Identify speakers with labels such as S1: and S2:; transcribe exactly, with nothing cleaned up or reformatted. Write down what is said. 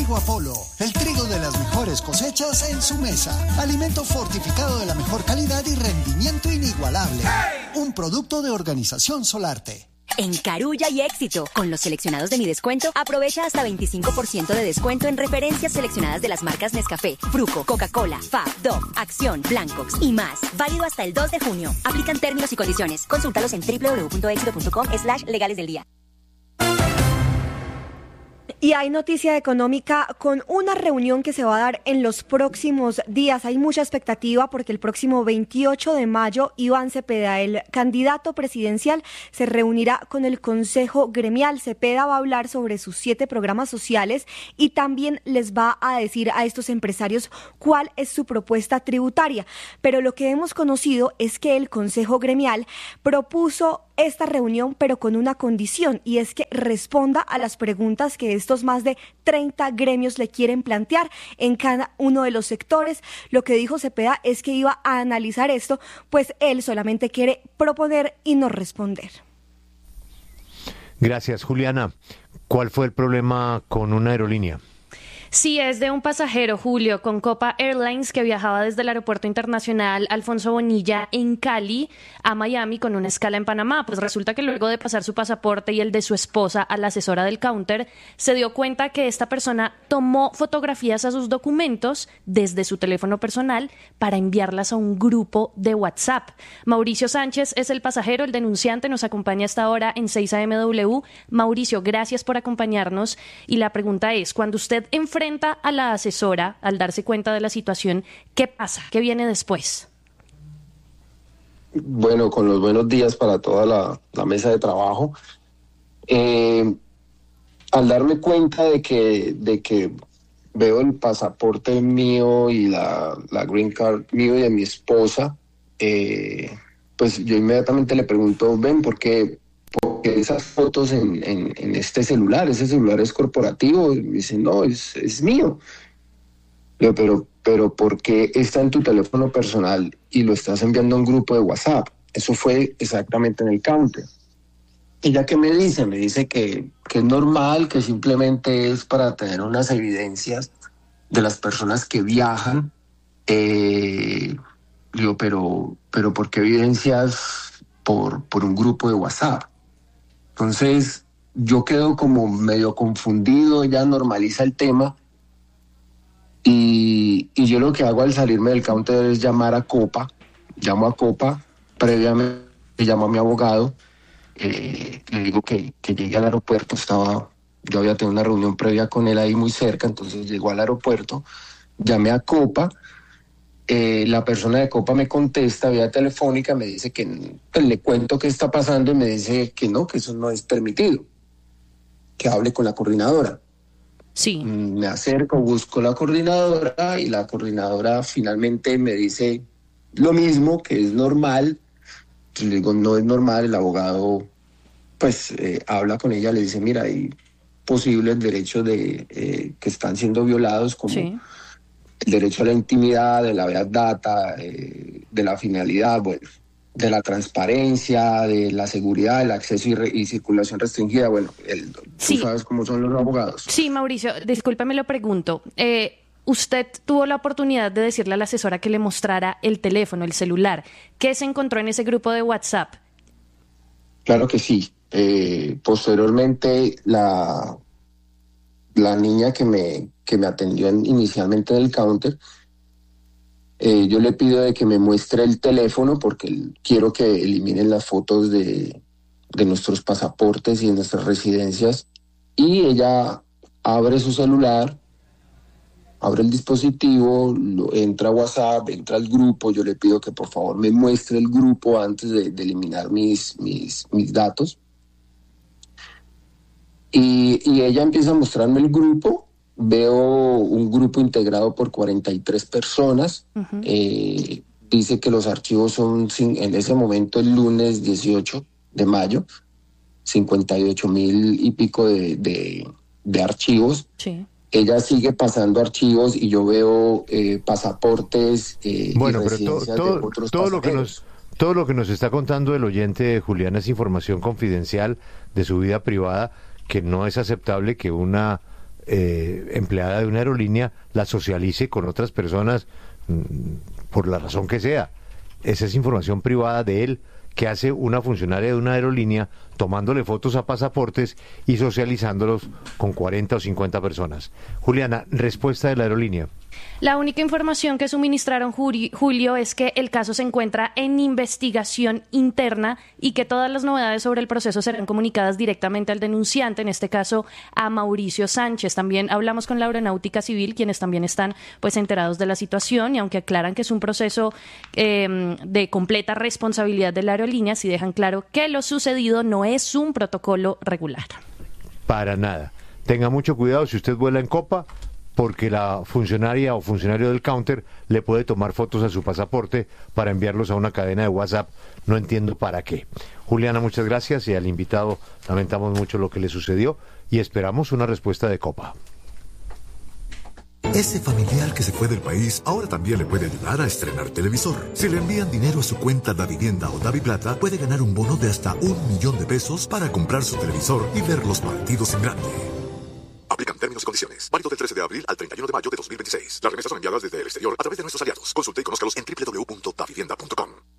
S1: Trigo Apolo, el trigo de las mejores cosechas en su mesa. Alimento fortificado de la mejor calidad y rendimiento inigualable. ¡Hey! Un producto de Organización Solarte.
S2: En Carulla y Éxito, con los seleccionados de Mi Descuento, aprovecha hasta veinticinco por ciento de descuento en referencias seleccionadas de las marcas Nescafé, Fruco, Coca-Cola, Fab, Dove, Acción, Blancox y más. Válido hasta el dos de junio. Aplican términos y condiciones. Consúltalos en doble u doble u doble u punto éxito punto com slash legales del día.
S3: Y hay noticia económica con una reunión que se va a dar en los próximos días. Hay mucha expectativa porque el próximo veintiocho de mayo Iván Cepeda, el candidato presidencial, se reunirá con el Consejo Gremial. Cepeda va a hablar sobre sus siete programas sociales y también les va a decir a estos empresarios cuál es su propuesta tributaria. Pero lo que hemos conocido es que el Consejo Gremial propuso esta reunión, pero con una condición, y es que responda a las preguntas que estos más de treinta gremios le quieren plantear en cada uno de los sectores. Lo que dijo Cepeda es que iba a analizar esto, pues él solamente quiere proponer y no responder.
S4: Gracias, Juliana. ¿Cuál fue el problema con una aerolínea?
S5: Sí, es de un pasajero, Julio, con Copa Airlines, que viajaba desde el Aeropuerto Internacional Alfonso Bonilla en Cali a Miami con una escala en Panamá. Pues resulta que luego de pasar su pasaporte y el de su esposa a la asesora del counter, se dio cuenta que esta persona tomó fotografías a sus documentos desde su teléfono personal para enviarlas a un grupo de WhatsApp. Mauricio Sánchez es el pasajero, el denunciante, nos acompaña hasta ahora en seis A M W. Mauricio, gracias por acompañarnos. Y la pregunta es, cuando usted enfrenta a la asesora al darse cuenta de la situación, ¿qué pasa? ¿Qué viene después?
S6: Bueno, con los buenos días para toda la, la mesa de trabajo. Eh, al darme cuenta de que, de que veo el pasaporte mío y la, la green card mío y de mi esposa, eh, pues yo inmediatamente le pregunto, ven, ¿por qué? Porque esas fotos en, en, en este celular, ese celular es corporativo. Y me dicen, no, es, es mío. Yo, pero, pero ¿por qué está en tu teléfono personal y lo estás enviando a un grupo de WhatsApp? Eso fue exactamente en el counter. Ella, ¿qué me dice? Me dice que, que es normal, que simplemente es para tener unas evidencias de las personas que viajan. Eh, digo, pero, pero ¿por qué evidencias por, por un grupo de WhatsApp? Entonces, yo quedo como medio confundido, ella normaliza el tema y, y yo lo que hago al salirme del counter es llamar a Copa, llamo a Copa, previamente llamo a mi abogado, eh, le digo que, que llegue al aeropuerto, estaba, yo había tenido una reunión previa con él ahí muy cerca, entonces llegó al aeropuerto, llamé a Copa. Eh, la persona de Copa me contesta vía telefónica, me dice que pues, le cuento qué está pasando y me dice que no, que eso no es permitido, que hable con la coordinadora.
S5: Sí.
S6: Me acerco, busco la coordinadora y la coordinadora finalmente me dice lo mismo, que es normal. Yo le digo, no es normal. El abogado pues eh, habla con ella, le dice, mira, hay posibles derechos de eh, que están siendo violados, como sí. El derecho a la intimidad, de la bad data, eh, de la finalidad, bueno, de la transparencia, de la seguridad, el acceso y, re- y circulación restringida. Bueno, el,
S5: sí.
S6: Tú sabes cómo son los abogados.
S5: Sí, Mauricio, discúlpeme, lo pregunto. Eh, usted tuvo la oportunidad de decirle a la asesora que le mostrara el teléfono, el celular. ¿Qué se encontró en ese grupo de WhatsApp?
S6: Claro que sí. Eh, posteriormente, la, la niña que me, que me atendió en, inicialmente en el counter, eh, yo le pido de que me muestre el teléfono porque quiero que eliminen las fotos de, de nuestros pasaportes y de nuestras residencias. Y ella abre su celular, abre el dispositivo, lo, entra a WhatsApp, entra al grupo. Yo le pido que por favor me muestre el grupo antes de, de eliminar mis, mis, mis datos. Y, y ella empieza a mostrarme el grupo. Veo un grupo integrado por cuarenta y tres personas. Uh-huh. Eh, dice que los archivos son, en ese momento, el lunes dieciocho de mayo, cincuenta y ocho mil y pico de, de, de archivos.
S5: Sí.
S6: Ella sigue pasando archivos y yo veo eh, pasaportes eh,
S4: bueno,
S6: y
S4: pero
S6: residencias
S4: to, to,
S6: de otros
S4: todo
S6: pasajeros.
S4: Lo que nos, todo lo que nos está contando el oyente, Julián, es información confidencial de su vida privada, que no es aceptable que una eh, empleada de una aerolínea la socialice con otras personas mmm, por la razón que sea. Esa es información privada de él, que hace una funcionaria de una aerolínea tomándole fotos a pasaportes y socializándolos con cuarenta o cincuenta personas. Juliana, respuesta de la aerolínea.
S5: La única información que suministraron Julio es que el caso se encuentra en investigación interna y que todas las novedades sobre el proceso serán comunicadas directamente al denunciante, en este caso a Mauricio Sánchez. También hablamos con la Aeronáutica Civil, quienes también están pues enterados de la situación, y aunque aclaran que es un proceso eh, de completa responsabilidad de la aerolínea, sí dejan claro que lo sucedido no es un protocolo regular.
S4: Para nada. Tenga mucho cuidado si usted vuela en Copa, porque la funcionaria o funcionario del counter le puede tomar fotos a su pasaporte para enviarlos a una cadena de WhatsApp. No entiendo para qué. Juliana, muchas gracias, y al invitado lamentamos mucho lo que le sucedió y esperamos una respuesta de Copa.
S7: Ese familiar que se fue del país ahora también le puede ayudar a estrenar televisor. Si le envían dinero a su cuenta Davivienda o Daviplata, puede ganar un bono de hasta un millón de pesos para comprar su televisor y ver los partidos en grande. Aplican términos y condiciones. Válido del trece de abril al treinta y uno de mayo de dos mil veintiséis. Las remesas son enviadas desde el exterior a través de nuestros aliados. Consulte y conózcalos en doble u doble u doble u punto davivienda punto com.